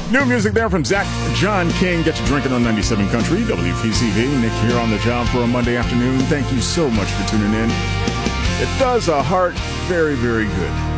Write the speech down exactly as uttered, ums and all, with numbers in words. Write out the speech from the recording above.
New music there from Zach John King. Get you drinking on ninety-seven Country, W P C V. Nick here on the job for a Monday afternoon. Thank you so much for tuning in. It does a heart very, very good